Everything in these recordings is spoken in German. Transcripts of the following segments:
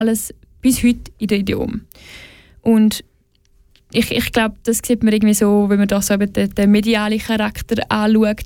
alles bis heute in den Idiom. Und ich glaube, das sieht man irgendwie so, wenn man da so den medialen Charakter anschaut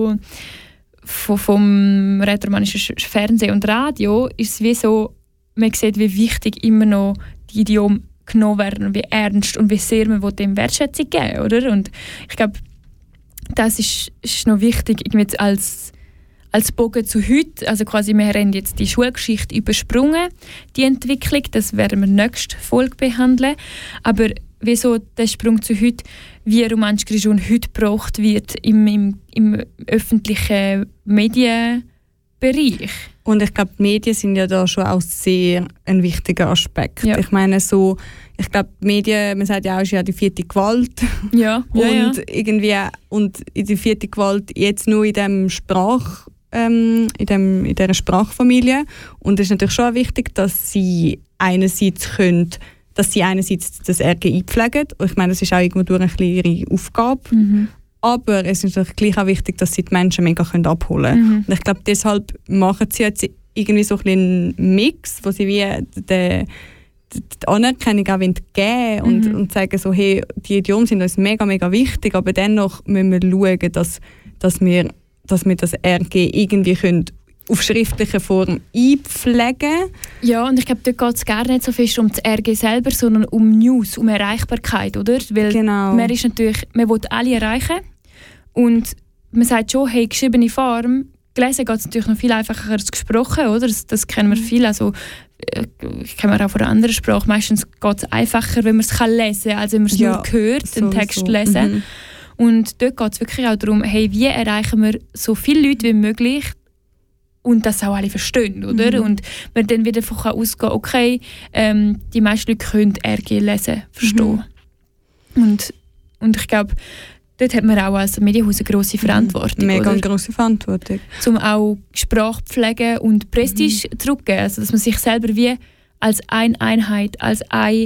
vom rätoromannischen Fernsehen und Radio, ist es wie so, man sieht, wie wichtig immer noch die Idiome genommen werden, wie ernst und wie sehr man dem Wertschätzung geben, oder? Und ich glaube, das ist noch wichtig, irgendwie als Bogen zu heute. Also quasi, wir haben jetzt die Schulgeschichte übersprungen, die Entwicklung, das werden wir nächste Folge behandeln. Aber wieso der Sprung zu heute, wie romanische Religion heute gebraucht wird im öffentlichen Medienbereich. Und ich glaube, die Medien sind ja da schon auch sehr ein wichtiger Aspekt. Ja. Ich meine, so, ich glaube, die Medien, man sagt ja auch, ist ja die vierte Gewalt. Ja. Und irgendwie, und in die vierte Gewalt jetzt nur in dem in dieser Sprachfamilie. Und es ist natürlich schon wichtig, dass sie einerseits das RGI pflegen. Ich meine, das ist auch irgendwo eine kleine Aufgabe. Mhm. Aber es ist natürlich gleich auch wichtig, dass sie die Menschen mega abholen können. Mhm. Und ich glaube, deshalb machen sie jetzt irgendwie so einen Mix, wo sie wie die Anerkennung auch geben wollen und sagen so, hey, die Idiomen sind uns mega, mega wichtig, aber dennoch müssen wir schauen, dass wir das RG irgendwie auf schriftliche Form einpflegen. Ja, und ich glaube, dort geht es gar nicht so fest um das RG selber, sondern um News, um Erreichbarkeit, oder? Weil genau. Man will alle erreichen und man sagt schon, hey, geschriebene Form, gelesen geht es natürlich noch viel einfacher als gesprochen, oder? Das kennen wir viel, also ich kenne auch von einer anderen Sprache, meistens geht es einfacher, wenn man es lesen kann, als wenn man es nur hört, den Text lesen. Mhm. Und dort geht es wirklich auch darum, hey, wie erreichen wir so viele Leute wie möglich und das auch alle verstehen, oder? Und man dann wieder davon ausgehen, okay, die meisten Leute können RG lesen, verstehen. Und ich glaube, dort hat man auch als Medienhaus eine grosse Verantwortung. Mega eine grosse Verantwortung. Um auch Sprache pflegen und Prestige zurückgeben, also dass man sich selber wie als eine Einheit, als eine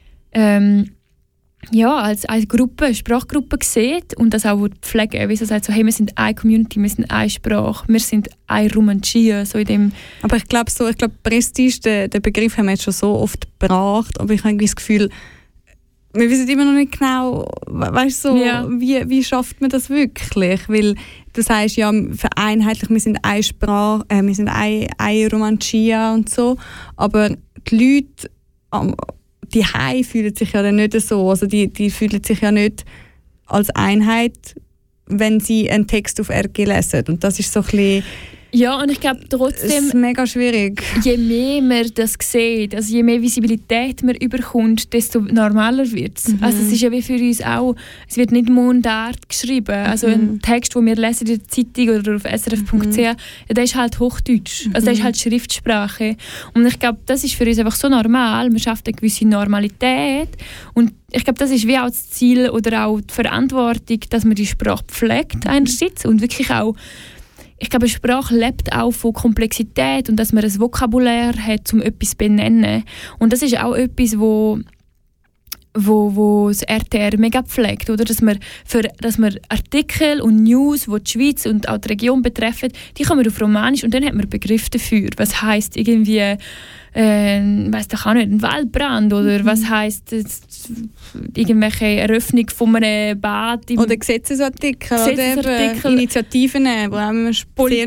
Gruppe, Sprachgruppe sieht und das auch pflegen. Wie so sagt, so, hey, wir sind eine Community, wir sind eine Sprache, wir sind eine Romantia, so in dem. Aber ich glaube Prestige, den Begriff haben wir jetzt schon so oft gebracht, aber ich habe das Gefühl, wir wissen immer noch nicht genau, weißt, so, wie schafft man das wirklich? Weil du sagst ja vereinheitlich, wir sind eine Sprache, wir sind eine Romantia und so, aber die Leute die Hause fühlen sich ja dann nicht so. Also die fühlen sich ja nicht als Einheit, wenn sie einen Text auf RG lesen. Und das ist so ein bisschen... Ja, und ich glaube trotzdem... Es ist mega schwierig. Je mehr man das sieht, also je mehr Visibilität man überkommt, desto normaler wird es. Also es ist ja wie für uns auch... Es wird nicht Mundart geschrieben. Also ein Text, den wir lesen in der Zeitung oder auf srf.ch, der ist halt Hochdeutsch. Also der ist halt Schriftsprache. Und ich glaube, das ist für uns einfach so normal. Man schafft eine gewisse Normalität. Und ich glaube, das ist wie auch das Ziel oder auch die Verantwortung, dass man die Sprache pflegt einerseits und wirklich auch... Ich glaube, eine Sprache lebt auch von Komplexität und dass man ein Vokabular hat, um etwas zu benennen. Und das ist auch etwas, wo das RTR mega pflegt, oder? Dass man Artikel und News, die die Schweiz und auch die Region betreffen, die kommen auf Romanisch und dann hat man Begriff dafür. Was heisst irgendwie, weiss doch auch nicht, ein Waldbrand oder was heisst irgendwelche Eröffnung von einem Bad. Oder Gesetzesartikel oder Initiativen, die auch einen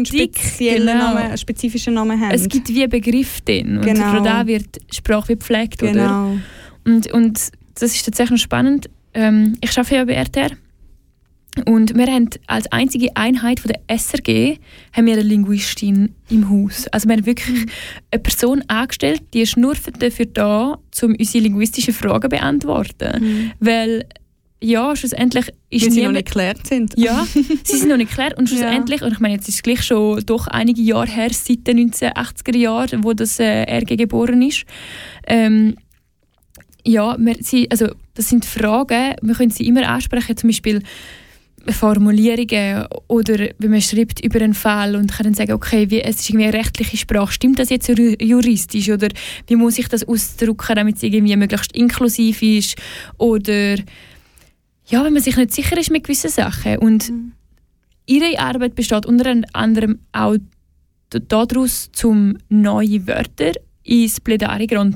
spezifischen Namen haben. Es gibt wie einen Begriff drin und von da wird Sprache gepflegt. Genau. Oder? Und das ist tatsächlich noch spannend. Ich arbeite ja bei RTR und wir haben als einzige Einheit von der SRG haben wir eine Linguistin im Haus. Also wir haben wirklich eine Person angestellt, die ist nur dafür da, um unsere linguistischen Fragen zu beantworten. Weil ja, schlussendlich ist weil sie noch nicht geklärt sind. Ja, sie sind noch nicht geklärt und schlussendlich, und ich meine, jetzt ist es gleich schon doch einige Jahre her, seit den 1980er Jahren, wo das RG geboren ist. Das sind Fragen, wir können sie immer ansprechen, zum Beispiel Formulierungen oder wenn man schreibt über einen Fall und kann dann sagen, okay, es ist irgendwie eine rechtliche Sprache, stimmt das jetzt juristisch oder wie muss ich das ausdrücken, damit es irgendwie möglichst inklusiv ist oder ja, wenn man sich nicht sicher ist mit gewissen Sachen. Und ihre Arbeit besteht unter anderem auch daraus, um neue Wörter ins Plädoyer